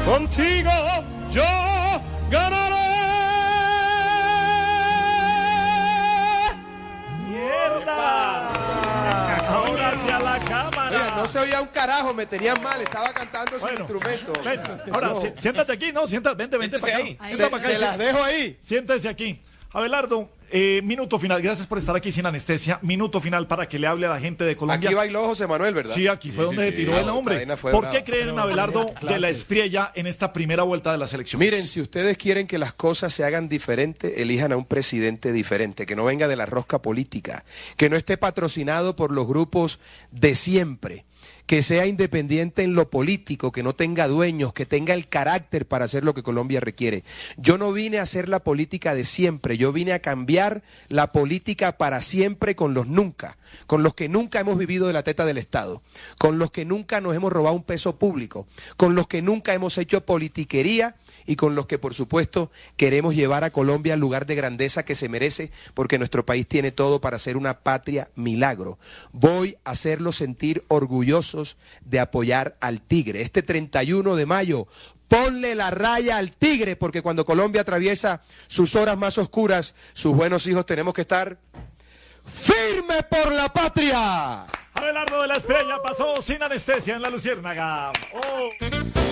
contigo yo ganaré. Ahora hacia la cámara. Oiga, no se oía un carajo, me tenían mal, estaba cantando su instrumento. Ahora, No. siéntate aquí, no, vente para acá. ahí. Siéntate para acá. Se las dejo ahí. Siéntese aquí. Abelardo, minuto final, gracias por estar aquí sin anestesia. Minuto final para que le hable a la gente de Colombia. Aquí bailó José Manuel, ¿verdad? Sí, aquí fue donde se tiró el nombre. ¿Por qué creen en Abelardo de la Espriella en esta primera vuelta de la selección? Miren, si ustedes quieren que las cosas se hagan diferente, elijan a un presidente diferente, que no venga de la rosca política, que no esté patrocinado por los grupos de siempre, que sea independiente en lo político, que no tenga dueños, que tenga el carácter para hacer lo que Colombia requiere. Yo no vine a hacer la política de siempre, yo vine a cambiar la política para siempre con los nunca, con los que nunca hemos vivido de la teta del Estado, con los que nunca nos hemos robado un peso público, con los que nunca hemos hecho politiquería y con los que, por supuesto, queremos llevar a Colombia al lugar de grandeza que se merece, porque nuestro país tiene todo para ser una patria milagro. Voy a hacerlos sentir orgullosos de apoyar al Tigre. Este 31 de mayo, ponle la raya al Tigre, porque cuando Colombia atraviesa sus horas más oscuras, sus buenos hijos tenemos que estar firmes por la patria. Abelardo de la Espriella pasó sin anestesia en la Luciérnaga.